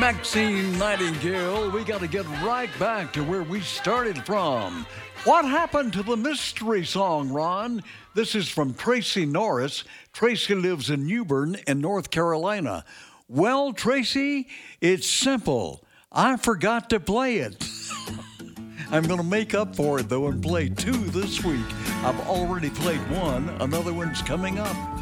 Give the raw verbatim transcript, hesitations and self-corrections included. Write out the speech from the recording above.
Maxine Nightingale, we got to get right back to where we started from. What happened to the mystery song, Ron? This is from Tracy Norris. Tracy lives in Newbern in North Carolina. Well, Tracy, it's simple. I forgot to play it. I'm going to make up for it, though, and play two this week. I've already played one. Another one's coming up.